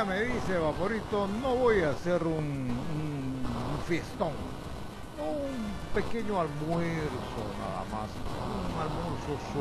ella me dice, Vaporito, no voy a hacer un fiestón, un pequeño almuerzo nada más, un almuerzo